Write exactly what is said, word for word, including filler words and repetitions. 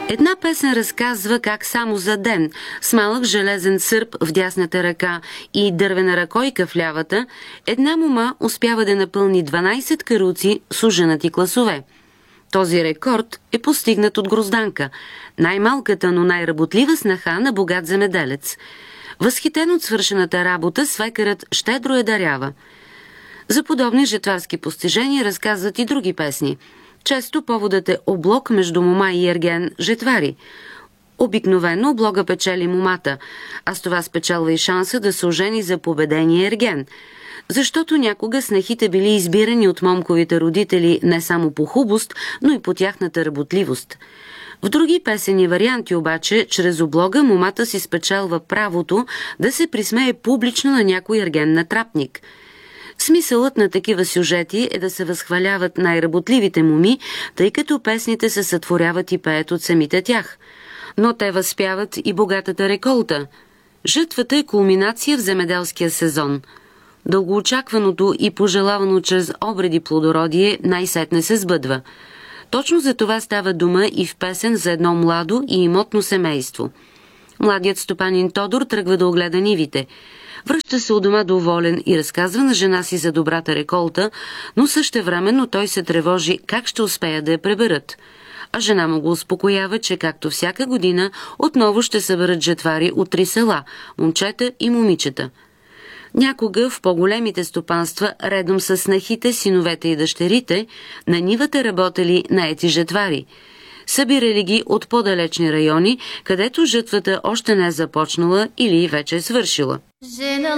Една песен разказва как само за ден, с малък железен сърп в дясната ръка и дървена ръкойка в лявата, една мома успява да напълни дванайсет каруци с уженати класове. Този рекорд е постигнат от Грозданка, най-малката, но най-работлива снаха на богат земеделец. Възхитен от свършената работа, свекърът щедро я дарява. За подобни жетварски постижения разказват и други песни. Често поводът е облог между мома и ерген жетвари. Обикновено облога печели момата, а с това спечелва и шанса да се ожени за победения ерген. Защото някога снехите били избирани от момковите родители не само по хубост, но и по тяхната работливост. В други песени варианти обаче, чрез облога момата си спечелва правото да се присмее публично на някой ерген натрапник. Смисълът на такива сюжети е да се възхваляват най-работливите моми, тъй като песните се сътворяват и пеят от самите тях. Но те възпяват и богатата реколта. Жътвата е кулминация в земеделския сезон. Дългоочакваното и пожелавано чрез обреди плодородие най-сетне се сбъдва. Точно за това става дума и в песен за едно младо и имотно семейство. Младият стопанин Тодор тръгва да огледа нивите. Връща се у дома доволен и разказва на жена си за добрата реколта, но същевременно той се тревожи как ще успеят да я преберат. А жена му го успокоява, че както всяка година отново ще съберат жетвари от три села – момчета и момичета. Някога в по-големите стопанства, редом с снехите, синовете и дъщерите, на нивата работели наети жетвари. Събирали ги от по-далечни райони, където жътвата още не е започнала или вече е свършила.